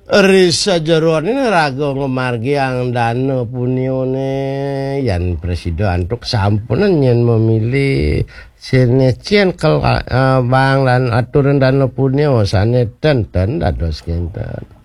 Risa jeroane raga ngemargi ang dana punione yan presiden antuk sampunan yen memilih senecien bang lan aturan dana punio saneten dados kinten.